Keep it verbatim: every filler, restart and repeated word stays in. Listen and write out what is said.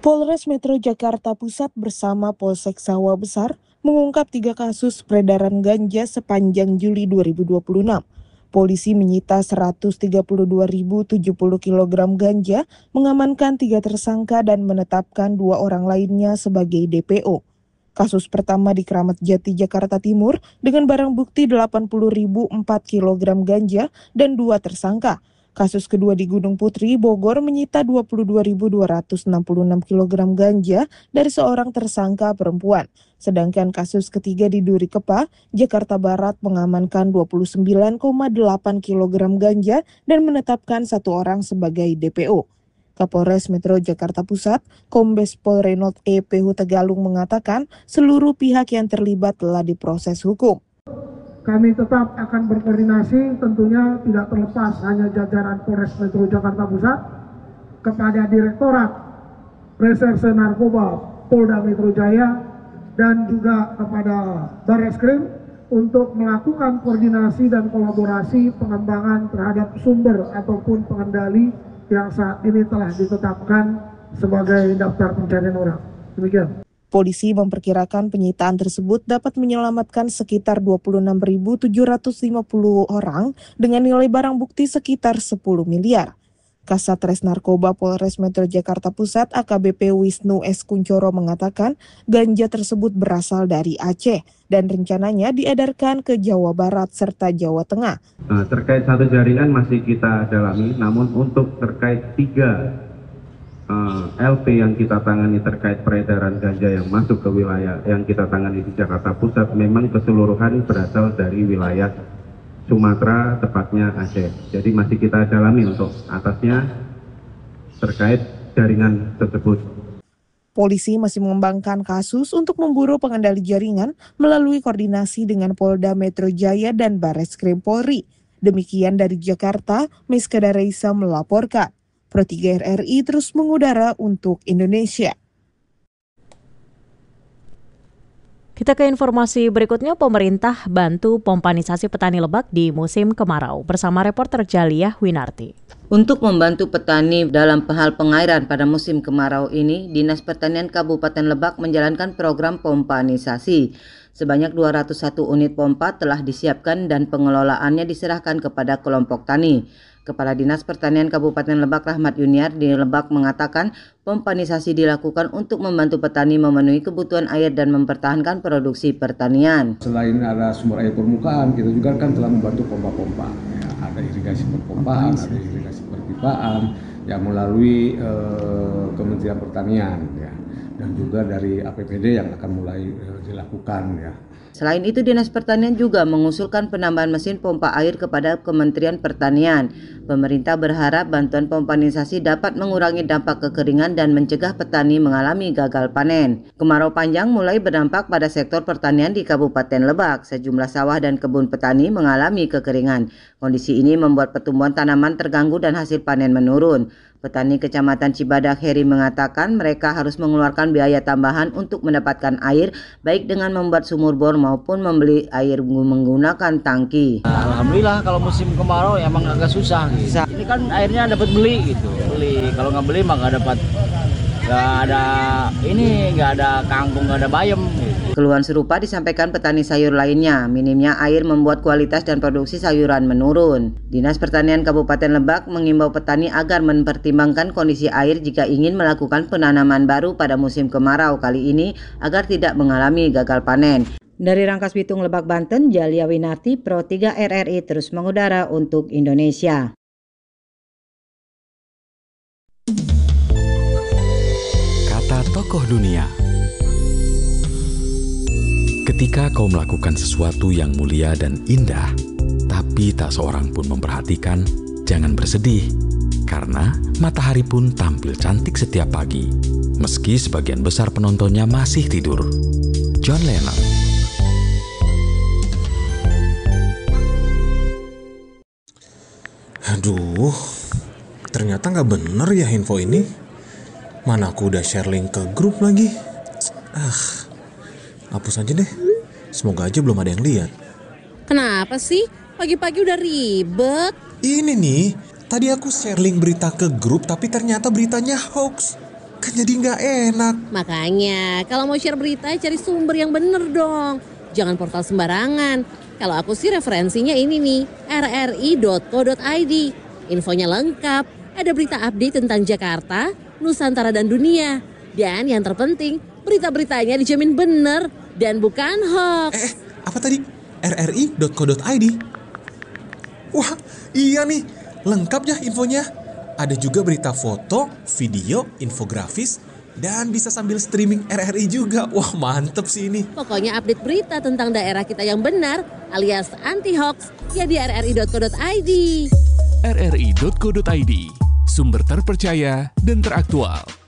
Polres Metro Jakarta Pusat bersama Polsek Sawah Besar mengungkap tiga kasus peredaran ganja sepanjang Juli dua ribu dua puluh enam. Polisi menyita seratus tiga puluh dua ribu tujuh puluh kilogram ganja, mengamankan tiga tersangka dan menetapkan dua orang lainnya sebagai D P O. Kasus pertama di Kramat Jati, Jakarta Timur dengan barang bukti delapan puluh ribu empat kilogram ganja dan dua tersangka. Kasus kedua di Gunung Putri, Bogor menyita dua puluh dua ribu dua ratus enam puluh enam kilogram ganja dari seorang tersangka perempuan. Sedangkan kasus ketiga di Duri Kepa, Jakarta Barat mengamankan dua puluh sembilan koma delapan kilogram ganja dan menetapkan satu orang sebagai D P O. Kapolres Metro Jakarta Pusat, Kombes Pol Reynold E. P. Hutagalung mengatakan seluruh pihak yang terlibat telah diproses hukum. Kami tetap akan berkoordinasi, tentunya tidak terlepas hanya jajaran Polres Metro Jakarta Pusat kepada Direktorat Reserse Narkoba Polda Metro Jaya dan juga kepada Barreskrim untuk melakukan koordinasi dan kolaborasi pengembangan terhadap sumber ataupun pengendali yang saat ini telah ditetapkan sebagai daftar pencarian orang. Demikian. Polisi memperkirakan penyitaan tersebut dapat menyelamatkan sekitar dua puluh enam ribu tujuh ratus lima puluh orang dengan nilai barang bukti sekitar sepuluh miliar. Kasat Res Narkoba Polres Metro Jakarta Pusat A K B P Wisnu S. Kuncoro mengatakan ganja tersebut berasal dari Aceh dan rencananya diedarkan ke Jawa Barat serta Jawa Tengah. Nah, terkait satu jaringan masih kita dalami, namun untuk terkait tiga Uh, L P yang kita tangani terkait peredaran ganja yang masuk ke wilayah yang kita tangani di Jakarta Pusat memang keseluruhan berasal dari wilayah Sumatera, tepatnya Aceh. Jadi masih kita dalami untuk atasnya terkait jaringan tersebut. Polisi masih mengembangkan kasus untuk memburu pengendali jaringan melalui koordinasi dengan Polda Metro Jaya dan Barreskrim Polri. Demikian dari Jakarta, Miskada Reisa melaporkan. Pro tiga R R I terus mengudara untuk Indonesia. Kita ke informasi berikutnya, pemerintah bantu pompanisasi petani Lebak di musim kemarau bersama reporter Jaliyah Winarti. Untuk membantu petani dalam hal pengairan pada musim kemarau ini, Dinas Pertanian Kabupaten Lebak menjalankan program pompanisasi. Sebanyak dua ratus satu unit pompa telah disiapkan dan pengelolaannya diserahkan kepada kelompok tani. Kepala Dinas Pertanian Kabupaten Lebak Rahmat Yuniar di Lebak mengatakan pompanisasi dilakukan untuk membantu petani memenuhi kebutuhan air dan mempertahankan produksi pertanian. Selain ada sumber air permukaan, kita juga kan telah membantu pompa-pompa. Ya, ada irigasi perpompaan, ada irigasi perpipaan yang melalui eh, Kementerian Pertanian ya, dan juga dari A P B D yang akan mulai eh, dilakukan ya. Selain itu, Dinas Pertanian juga mengusulkan penambahan mesin pompa air kepada Kementerian Pertanian. Pemerintah berharap bantuan pompanisasi dapat mengurangi dampak kekeringan dan mencegah petani mengalami gagal panen. Kemarau panjang mulai berdampak pada sektor pertanian di Kabupaten Lebak. Sejumlah sawah dan kebun petani mengalami kekeringan. Kondisi ini membuat pertumbuhan tanaman terganggu dan hasil panen menurun. Petani Kecamatan Cibadak Heri mengatakan mereka harus mengeluarkan biaya tambahan untuk mendapatkan air, baik dengan membuat sumur bor maupun membeli air menggunakan tangki. Alhamdulillah kalau musim kemarau emang agak susah. Gitu. Ini kan airnya dapat beli gitu, beli. Kalau nggak beli mah nggak dapat, nggak ada ini, nggak ada kangkung, nggak ada bayam. Gitu. Keluhan serupa disampaikan petani sayur lainnya. Minimnya air membuat kualitas dan produksi sayuran menurun. Dinas Pertanian Kabupaten Lebak mengimbau petani agar mempertimbangkan kondisi air jika ingin melakukan penanaman baru pada musim kemarau kali ini agar tidak mengalami gagal panen. Dari Rangkas Bitung, Lebak, Banten, Jaliyah Winarti, Pro tiga R R I terus mengudara untuk Indonesia. Kata tokoh dunia. Ketika kau melakukan sesuatu yang mulia dan indah, tapi tak seorang pun memperhatikan, jangan bersedih. Karena matahari pun tampil cantik setiap pagi, meski sebagian besar penontonnya masih tidur. John Lennon. Aduh, ternyata nggak bener ya info ini. Mana aku udah share link ke grup lagi. Ah, hapus aja deh. Semoga aja belum ada yang lihat. Kenapa sih? Pagi-pagi udah ribet. Ini nih, tadi aku share link berita ke grup tapi ternyata beritanya hoax. Kan jadi nggak enak. Makanya kalau mau share berita cari sumber yang bener dong. Jangan portal sembarangan. Kalau aku sih referensinya ini nih, r r i dot co dot i d. Infonya lengkap, ada berita update tentang Jakarta, Nusantara dan dunia. Dan yang terpenting, berita-beritanya dijamin bener dan bukan hoax. Eh, apa tadi? r r i dot co dot i d. Wah, iya nih. Lengkap ya infonya. Ada juga berita foto, video, infografis, dan bisa sambil streaming R R I juga. Wah, mantep sih ini. Pokoknya update berita tentang daerah kita yang benar alias anti-hoax ya di r r i dot co dot i d. r r i dot co dot i d, sumber terpercaya dan teraktual.